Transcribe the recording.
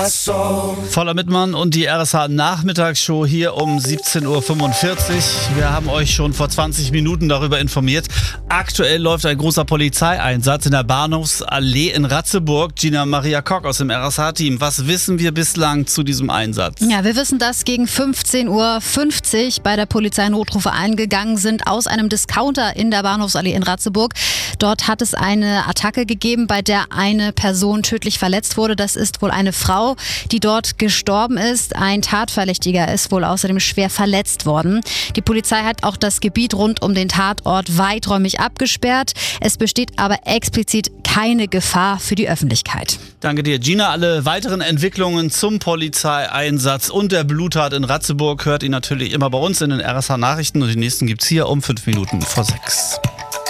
Voller Mittmann und die RSH Nachmittagsshow hier um 17.45 Uhr. Wir haben euch schon vor 20 Minuten darüber informiert. Aktuell läuft ein großer Polizeieinsatz in der Bahnhofsallee in Ratzeburg. Gina Maria Kock aus dem RSH-Team. Was wissen wir bislang zu diesem Einsatz? Ja, wir wissen, dass gegen 15.50 Uhr bei der Polizei Notrufe eingegangen sind aus einem Discounter in der Bahnhofsallee in Ratzeburg. Dort hat es eine Attacke gegeben, bei der eine Person tödlich verletzt wurde. Das ist wohl eine Frau, die dort gestorben ist. Ein Tatverdächtiger ist wohl außerdem schwer verletzt worden. Die Polizei hat auch das Gebiet rund um den Tatort weiträumig abgesperrt. Es besteht aber explizit keine Gefahr für die Öffentlichkeit. Danke dir, Gina. Alle weiteren Entwicklungen zum Polizeieinsatz und der Bluttat in Ratzeburg hört ihr natürlich immer bei uns in den RSH Nachrichten. Und die nächsten gibt's hier um 5 Minuten vor 6.